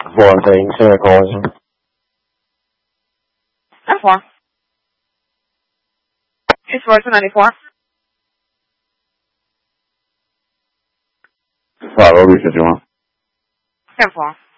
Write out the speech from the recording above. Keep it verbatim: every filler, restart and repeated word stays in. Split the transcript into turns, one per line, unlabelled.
four, thing, Sarah calling.
ten four. It's four two ninety-four.
Five, what research you want?
ten four.